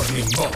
Morning Box.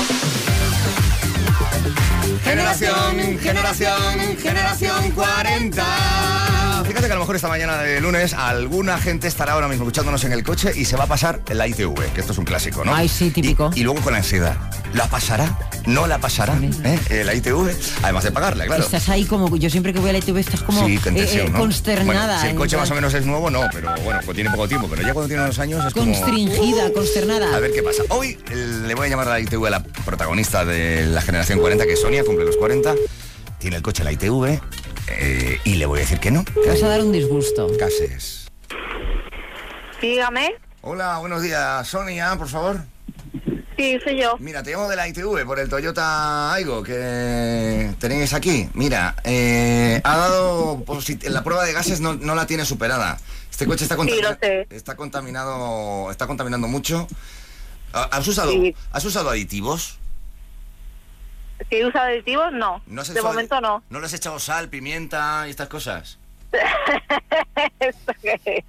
Generación 40. Fíjate que a lo mejor esta mañana de lunes alguna gente estará ahora mismo escuchándonos en el coche y se va a pasar la ITV, que esto es un clásico, ¿no? Ay, sí, típico. Y luego con la ansiedad. ¿La pasará? ¿No la pasará? La ITV, además de pagarla, claro. Estás ahí como, yo siempre que voy a la ITV estás como sí, tensión, ¿no? consternada. Bueno, si el coche más o menos es nuevo, no, pero bueno, pues tiene poco tiempo. Pero ya cuando tiene unos años es constringida, como... consternada. A ver qué pasa. Hoy le voy a llamar a la ITV a la protagonista de la generación 40, que es Sonia, cumple los 40. Tiene el coche la ITV y le voy a decir que no. Te vas a dar un disgusto. Cases. Dígame. Hola, buenos días. Sonia, por favor. Sí, soy yo. Mira, te llamo de la ITV por el Toyota Aygo que tenéis aquí. Mira, ha dado la prueba de gases no la tiene superada. Este coche está contaminando mucho. ¿Has usado aditivos? Si he usado aditivos, no. De momento no. ¿No le has echado sal, pimienta y estas cosas? ¿Esto qué es?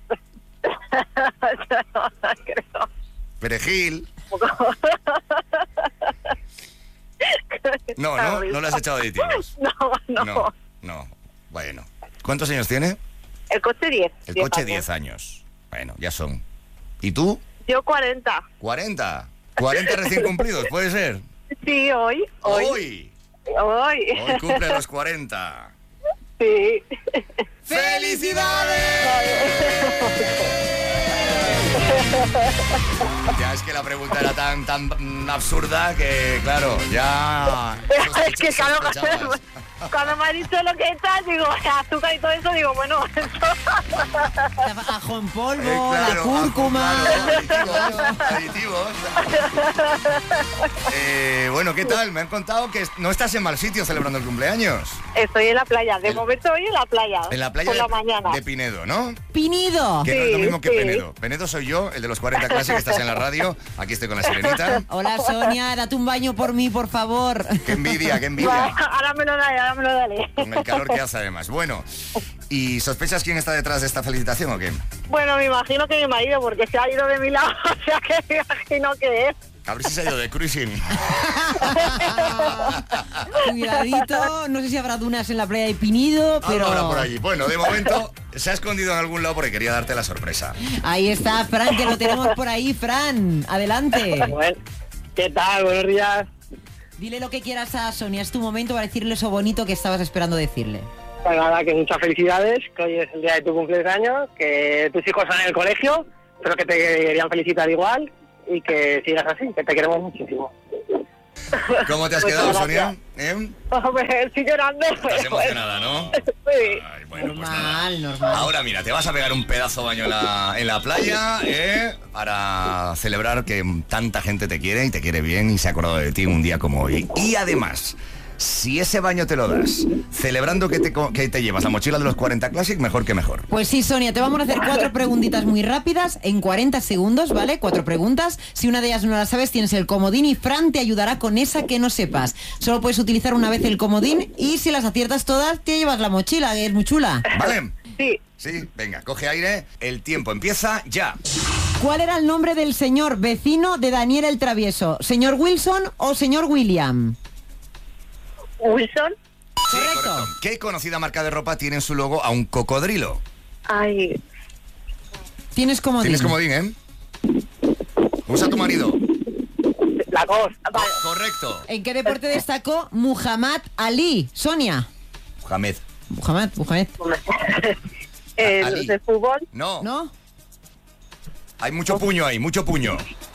No creo. Perejil. No le has echado aditivos. No. Bueno. ¿Cuántos años tiene? El coche 10. El coche 10 años. Bueno, ya son. ¿Y tú? Yo 40. ¿40? ¿40 recién cumplidos? ¿Puede ser? Sí, hoy. Hoy cumple los 40. Sí. ¡Felicidades! Ya es que la pregunta era tan absurda que, claro, ya... Es que cuando me ha dicho lo que está, digo, azúcar y todo eso, digo, bueno, Ajo en polvo, claro, la cúrcuma. Aditivos. Bueno, ¿qué tal? Me han contado que no estás en mal sitio celebrando el cumpleaños. Estoy en la playa, de momento hoy en la playa. En la playa por la mañana. de Pinedo, ¿no? Pinedo. Que no es lo mismo que Penedo. Penedo soy yo, el de los 40 clases, que estás en la radio. Aquí estoy con la sirenita. Hola, Sonia, date un baño por mí, por favor. Qué envidia. Ahora me lo daré. Con el calor que hace, además. Bueno, ¿y sospechas quién está detrás de esta felicitación o qué? Bueno, me imagino que mi marido, porque se ha ido de mi lado, o sea que me imagino que es. A ver si se ha ido de cruising. Cuidadito, no sé si habrá dunas en la playa de Pinedo, pero... Ahora por allí. Bueno, de momento se ha escondido en algún lado porque quería darte la sorpresa. Ahí está, Fran, que lo tenemos por ahí, Fran. Adelante. Bueno, ¿qué tal? Buenos días. Dile lo que quieras a Sonia, es tu momento para decirle eso bonito que estabas esperando decirle. Pues nada, que muchas felicidades, que hoy es el día de tu cumpleaños, que tus hijos están en el colegio, pero que te querían felicitar igual y que sigas así, que te queremos muchísimo. ¿Cómo te has quedado, Sonia? Hombre, estoy llorando. Estás emocionada, ¿no? Sí. Ay, bueno, pues nada. Normal. Ahora mira, te vas a pegar un pedazo baño en la playa, para celebrar que tanta gente te quiere y te quiere bien y se ha acordado de ti un día como hoy. Y además, si ese baño te lo das celebrando que te llevas la mochila de los 40 Classic, mejor que mejor. Pues sí, Sonia, te vamos a hacer 4 preguntitas muy rápidas en 40 segundos, ¿vale? 4 preguntas. Si una de ellas no la sabes, tienes el comodín y Fran te ayudará con esa que no sepas. Solo puedes utilizar una vez el comodín y si las aciertas todas, te llevas la mochila, que es muy chula. ¿Vale? Sí. Sí, venga, coge aire. El tiempo empieza ya. ¿Cuál era el nombre del señor vecino de Daniel el Travieso? ¿Señor Wilson o señor William? Wilson. Sí, Correcto. ¿Qué conocida marca de ropa tiene en su logo a un cocodrilo? Ay. Tienes comodín. Tienes comodín, ¿eh? Usa tu marido. La costa. Vale. Correcto. ¿En qué deporte destacó Muhammad Ali? Sonia. Mohamed. Muhammad. Ali. ¿De fútbol? No. ¿No? Hay mucho puño ahí, mucho puño.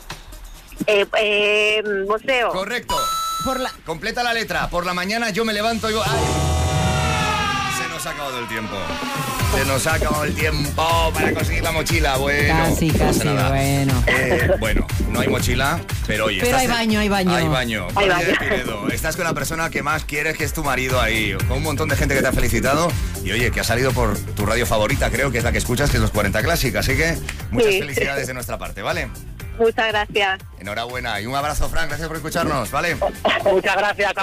Museo. Correcto. Por la... Completa la letra. Por la mañana yo me levanto y digo... ¡ay! Se nos ha acabado el tiempo. Se nos ha acabado el tiempo para conseguir la mochila. Bueno, Casi, no pasa nada. bueno. Bueno, no hay mochila, pero oye... Pero estás hay baño, hay baño. Hay baño. Hay Valle de baño. Pinedo. Estás con la persona que más quieres, que es tu marido ahí. Con un montón de gente que te ha felicitado. Y oye, que ha salido por tu radio favorita, creo que es la que escuchas, que es los 40 Classic. Así que muchas Sí. felicidades de nuestra parte, ¿vale? Muchas gracias. Enhorabuena y un abrazo, Fran. Gracias por escucharnos, ¿vale? Muchas gracias.